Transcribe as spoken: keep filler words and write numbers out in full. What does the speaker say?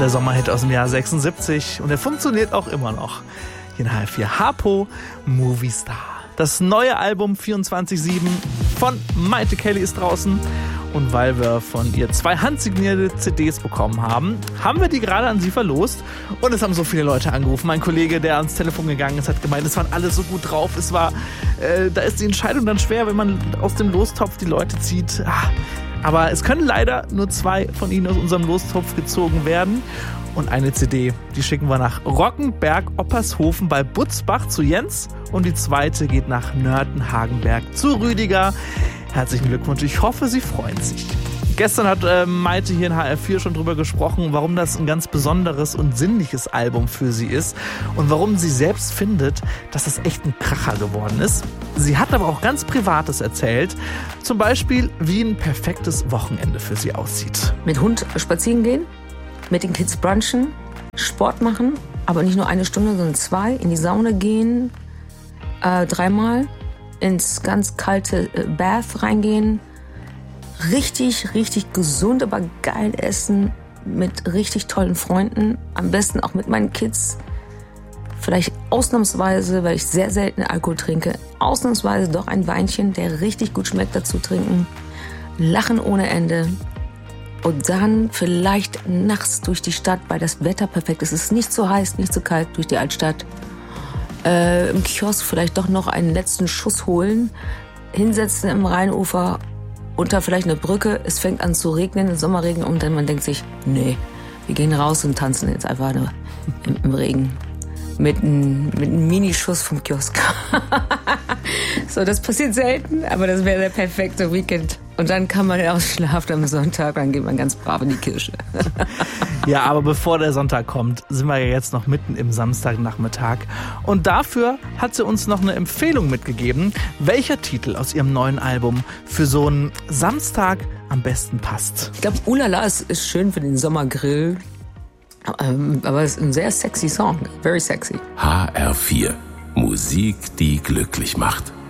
der Sommerhit aus dem Jahr sechsundsiebzig und er funktioniert auch immer noch. Hier in H R vier Harpo, Movie Star. Das neue Album vierundzwanzig sieben von Maite Kelly ist draußen. Und weil wir von ihr zwei handsignierte C Ds bekommen haben, haben wir die gerade an sie verlost. Und es haben so viele Leute angerufen. Mein Kollege, der ans Telefon gegangen ist, hat gemeint, es waren alle so gut drauf. Es war, äh, da ist die Entscheidung dann schwer, wenn man aus dem Lostopf die Leute zieht. Ah, aber es können leider nur zwei von ihnen aus unserem Lostopf gezogen werden. Und eine C D, die schicken wir nach Rockenberg-Oppershofen bei Butzbach zu Jens. Und die zweite geht nach Nörten-Hagenberg zu Rüdiger. Herzlichen Glückwunsch, ich hoffe, Sie freuen sich. Gestern hat äh, Maite hier in H R vier schon drüber gesprochen, warum das ein ganz besonderes und sinnliches Album für sie ist und warum sie selbst findet, dass es echt ein Kracher geworden ist. Sie hat aber auch ganz Privates erzählt, zum Beispiel, wie ein perfektes Wochenende für sie aussieht. Mit Hund spazieren gehen, mit den Kids brunchen, Sport machen, aber nicht nur eine Stunde, sondern zwei, in die Sauna gehen, äh, dreimal. Ins ganz kalte Bath reingehen, richtig, richtig gesund, aber geil essen, mit richtig tollen Freunden, am besten auch mit meinen Kids, vielleicht ausnahmsweise, weil ich sehr selten Alkohol trinke, ausnahmsweise doch ein Weinchen, der richtig gut schmeckt, dazu trinken, lachen ohne Ende und dann vielleicht nachts durch die Stadt, weil das Wetter perfekt ist, es ist nicht so heiß, nicht so kalt, durch die Altstadt. Äh, im Kiosk vielleicht doch noch einen letzten Schuss holen, hinsetzen im Rheinufer, unter vielleicht eine Brücke, es fängt an zu regnen, im Sommerregen, und dann man denkt sich, nee, wir gehen raus und tanzen jetzt einfach nur im, im Regen. Mit einem mit einem Minischuss vom Kiosk. So, das passiert selten, aber das wäre der perfekte Weekend. Und dann kann man ausschlafen am Sonntag, dann geht man ganz brav in die Kirche. Ja, aber bevor der Sonntag kommt, sind wir ja jetzt noch mitten im Samstagnachmittag. Und dafür hat sie uns noch eine Empfehlung mitgegeben, welcher Titel aus ihrem neuen Album für so einen Samstag am besten passt. Ich glaube, Ulala ist, ist schön für den Sommergrill. Aber es ist ein sehr sexy Song. Very sexy. H R vier. Musik, die glücklich macht.